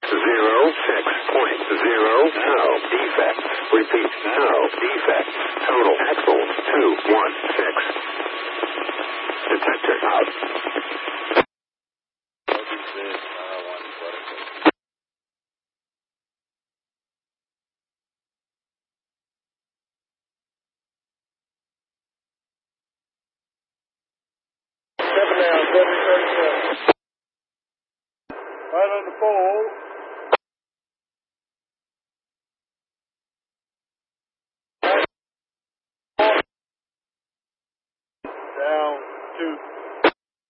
No defects. Repeat, no defects. Total axle 216. Detector out. Right on the pole.